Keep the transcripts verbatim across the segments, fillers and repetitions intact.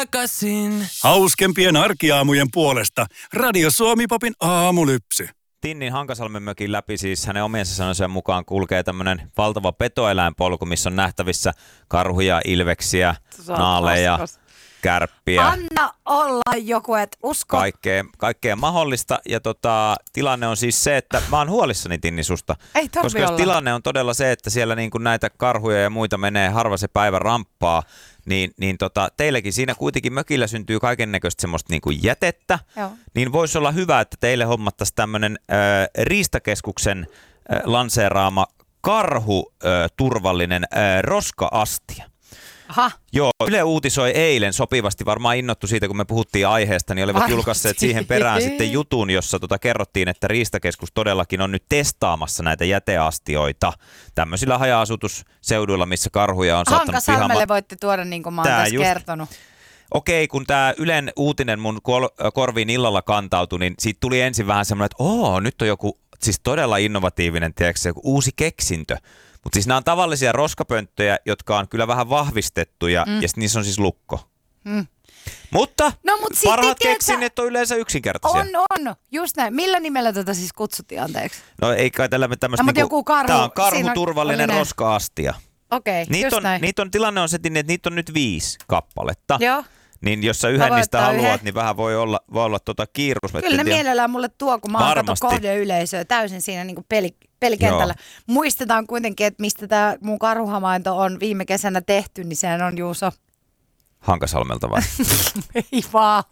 takaisin. Hauskempien arkiaamujen puolesta Radio Suomi-popin aamulypsy. Tinnin Hankasalmen mökin läpi siis hänen omiensa sanojensa mukaan kulkee tämmöinen valtava petoeläinpolku, missä on nähtävissä karhuja, ilveksiä, naaleja, kärppiä. Anna olla joku, et usko. Kaikkea, kaikkea mahdollista. Ja tota, tilanne on siis se, että mä oon huolissani Tinni susta. Ei tarvi koska jos olla. tilanne on todella se, että siellä niin kuin näitä karhuja ja muita menee harva se päivä ramppaa, niin, niin tota, teillekin siinä kuitenkin mökillä syntyy kaikennäköistä semmoista niin kuin jätettä. Joo. Niin voisi olla hyvä, että teille hommattaisiin tämmöinen äh, Riistakeskuksen äh, lanseeraama karhuturvallinen äh, roska-astia. Aha. Joo, Yle uutisoi eilen sopivasti, varmaan innottu siitä, kun me puhuttiin aiheesta, niin olivat Varmasti. julkaisseet siihen perään sitten jutun, jossa tota kerrottiin, että Riistakeskus todellakin on nyt testaamassa näitä jäteastioita tämmöisillä haja-asutusseuduilla, missä karhuja on saattanut Hankasalmelle pihama... voitte tuoda, niin kuin mä oon Tää tässä just... kertonut. Okei, kun tämä Ylen uutinen mun kol- korviin illalla kantautui, niin siitä tuli ensin vähän semmoinen, että oo, nyt on joku siis todella innovatiivinen, tiedätkö, joku uusi keksintö. Mutta siis nämä on tavallisia roskapönttöjä, jotka on kyllä vähän vahvistettuja, mm. ja niissä on siis lukko. Mm. Mutta no, mut parhaat tiedätkö, keksinnöt on yleensä yksinkertaisia. On, on. Just näin. Millä nimellä tätä siis kutsuttiin, anteeksi? No ei kai tällä tämmöistä... No, niinku, joku karhu. Tämä on karhuturvallinen on, roska-astia. Okei, okay, just on, näin. Niitä on, tilanne on se, että niitä on nyt viisi kappaletta. Joo. Niin jos sä yhden niistä haluat, yhden. niin vähän voi olla, voi olla tota kiirus. Kyllä ne mielellään mulle tuo, kun mä oon kato kohdeyleisöä täysin siinä niin kuin peli, pelikentällä. Joo. Muistetaan kuitenkin, että mistä tämä mun karhuhavainto on viime kesänä tehty, niin sehän on Juuso. Hankasalmelta vai? Ei vaan.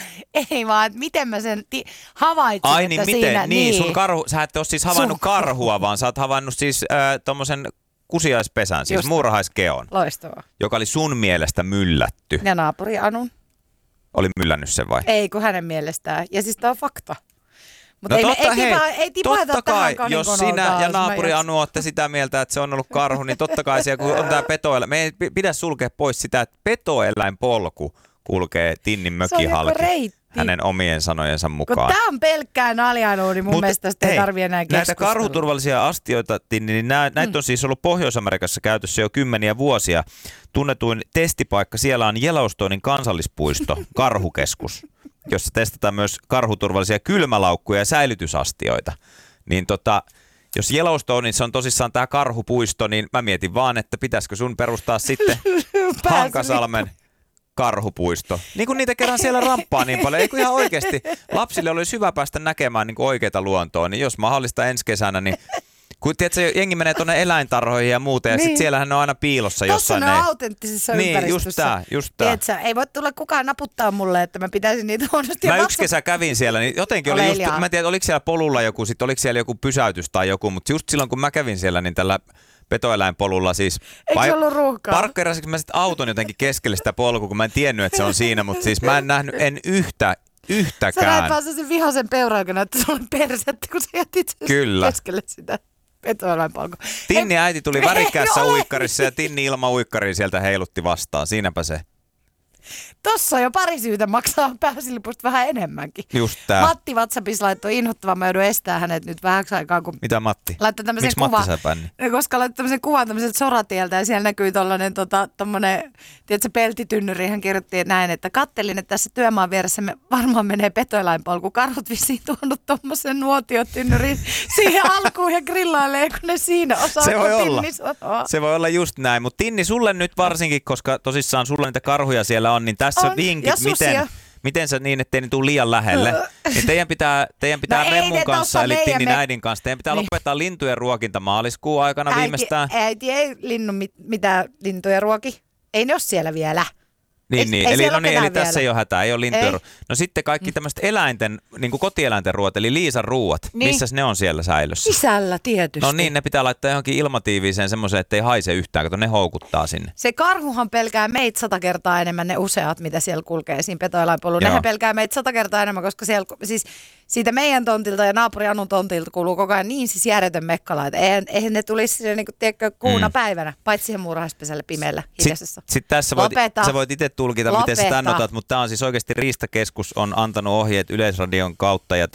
Ei vaan, että miten mä sen ti- havaitsin, Ai että niin, miten? siinä... Niin, sun karhu, sä et ole siis havainnut sun... karhua, vaan sä oot havainnut siis äh, tommosen kusiaispesän, siis muurahaiskeon. Loistavaa. Joka oli sun mielestä myllätty. Ja naapuri Anun. Oli myllännyt sen vai? Ei, kun hänen mielestään. Ja siis tää on fakta. Mutta no ei, totta, ei, hei, tipa, ei totta kai, jos sinä taas. ja naapuri Anu olette sitä mieltä, että se on ollut karhu, niin totta kai siellä, kun on tää petoeläin. Me ei pidä sulkea pois sitä, että petoeläinpolku kulkee Tinnin mökin halki hänen omien sanojensa mukaan. Kun tää on pelkkää naljailua, niin mun Mut, mielestä sitä ei tarvii enää keskustella. Näitä karhuturvallisia astioita, Tinni, niin nää, näitä mm. on siis ollut Pohjois-Amerikassa käytössä jo kymmeniä vuosia. Tunnetuin testipaikka siellä on Yellowstonein kansallispuisto, karhukeskus, jossa testataan myös karhuturvallisia kylmälaukkuja ja säilytysastioita. Niin tota, jos Yellowstoneissa on tosissaan tämä karhupuisto, niin mä mietin vaan, että pitäisikö sun perustaa sitten Hankasalmen karhupuisto. Niin kuin niitä kerran siellä ramppaa niin paljon. Ei kun ihan oikeasti. Lapsille olisi hyvä päästä näkemään niin kuin oikeita luontoa. Niin jos mahdollista ensi kesänä, niin kun tiedätkö, jengi menee tuonne eläintarhoihin ja muuta, ja niin. sitten siellähän ne on aina piilossa jossain. Tuossa ne on autenttisessa niin, ympäristössä. Just tää, just tää. Tiedätkö, ei voi tulla kukaan naputtaa mulle, että mä pitäisin niitä huonosti. Mä yksi kesä kävin siellä, niin jotenkin oli just, mä en tiedä, oliko siellä polulla joku, sit oliko siellä joku pysäytys tai joku, mutta just silloin kun mä kävin siellä, niin tällä petoeläinpolulla siis... Eikö se ollut ruuhkaa? Parkkeerasinko mä sitten auton jotenkin keskelle sitä polkua, kun mä en tiennyt, että se on siinä, mutta siis mä en nähnyt, en yhtä, yhtäkään. Sä näet vaan sen vihaisen peuraikana, että se on persettä, kun sä jätit sen Kyllä. keskelle sitä petoeläinpolkua. Tinni äiti tuli värikkäässä uikkarissa ja Tinni ilman uikkaria sieltä heilutti vastaan. Siinäpä se. Tossa on jo pari syytä maksaa pääsilipusta vähän enemmänkin. Just tää. Matti WhatsAppissa laittoi inhottavan, mä joudun estää hänet nyt vähäksi aikaa. Kun mitä Matti? Miksi kuva, Matti sai bänni? Koska laittoi tämmöisen kuvan tämmöiseltä soratieltä ja siellä näkyy tollanen tota, tommonen, tiedätkö, peltitynnyri. Hän kirjoitti näin, että kattelin, että tässä työmaan vieressä me varmaan menee petoeläinpolku. Karhut vissiin tuonut tommosen nuotiotynnyrin siihen alkuun ja grillailee, kun ne siinä osaa. Se voi olla. Sanoo. Se voi olla just näin, mutta Tinni sulle nyt varsinkin, koska tosissaan sulla niitä karhuja siellä on, niin tässä on vinkit, miten, miten sä niin, ettei ne tule liian lähelle. Niin teidän pitää, teidän pitää no Remmun kanssa, eli Tinnin me... äidin kanssa, teidän pitää niin. lopettaa lintujen ruokinta maaliskuun aikana äiti, viimeistään. Äiti ei linnu mit, mitään lintuja ruoki. Ei ne ole siellä vielä. Niin, ei, niin. Ei eli, no niin, eli vielä. tässä ei ole hätää, ei ole lintuja. Ei. No sitten kaikki tämmöiset eläinten, niin kuin kotieläinten ruoat, eli Liisan ruuat, niin. Missäs ne on siellä säilössä? Sisällä tietysti. No niin, ne pitää laittaa johonkin ilmatiiviiseen semmoiseen, ettei haise yhtään, kato ne houkuttaa sinne. Se karhuhan pelkää meitä sata kertaa enemmän, ne useat, mitä siellä kulkee siinä petoeläinpolulla. Nehän pelkää meitä sata kertaa enemmän, koska siellä, siis siitä meidän tontilta ja naapuri Anun tontilta kuuluu koko ajan niin siis järjetön mekkala, että eihän, eihän ne tulisi sille niin kuin, tiedätkö, kuuna mm. päivänä, paitsi siihen muurahaispesälle pimeällä hiljaisessa. Sitten sit tässä voit, sä voit itse tulkita, Lopeta. miten sä tämän otat, mutta tämä on siis oikeasti Riistakeskus on antanut ohjeet Yleisradion kautta ja